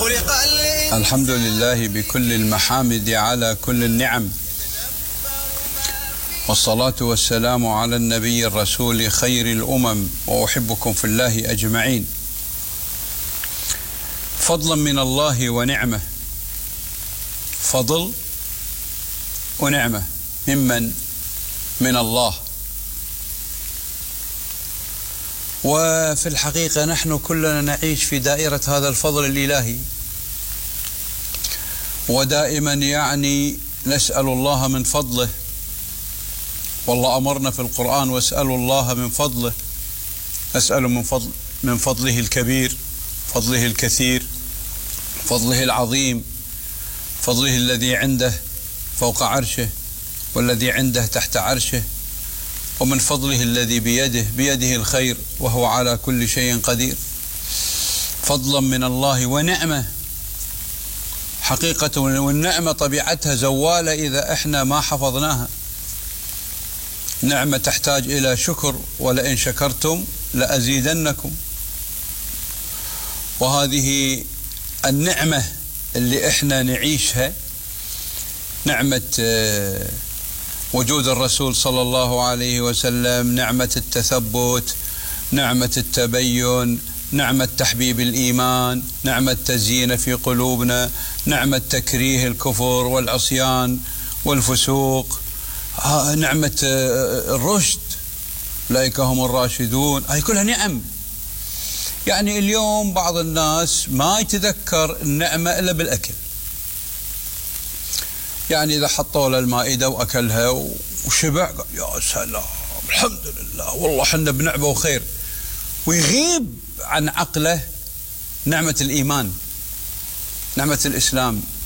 الحمد لله بكل المحامد على كل النعم، والصلاة والسلام على النبي الرسول خير الأمم، وأحبكم في الله أجمعين. فضلا من الله ونعمة، فضل ونعمة من الله. وفي الحقيقة نحن كلنا نعيش في دائرة هذا الفضل الإلهي، ودائما نسأل الله من فضله. والله أمرنا في القرآن: واسألوا الله من فضله. نسأل من فضله الكبير، فضله الكثير، فضله العظيم، فضله الذي عنده فوق عرشه والذي عنده تحت عرشه، ومن فضله الذي بيده الخير وهو على كل شيء قدير. فضلا من الله ونعمة حقيقة، والنعمة طبيعتها زوالة إذا إحنا ما حفظناها. نعمة تحتاج إلى شكر، ولئن شكرتم لأزيدنكم. وهذه النعمة اللي إحنا نعيشها، نعمة وجود الرسول صلى الله عليه وسلم، نعمة التثبت، نعمة التبين، نعمة تحبيب الإيمان، نعمة تزيين في قلوبنا، نعمة تكريه الكفر والعصيان والفسوق، نعمة الرشد، أولئك هم الراشدون. هذه كلها نعم. اليوم بعض الناس ما يتذكر النعمة إلا بالأكل. إذا حطوا له المائدة وأكلها وشبع قال يا سلام الحمد لله والله حنا بنعمة وخير، ويغيب عن عقله نعمة الإيمان، نعمة الإسلام،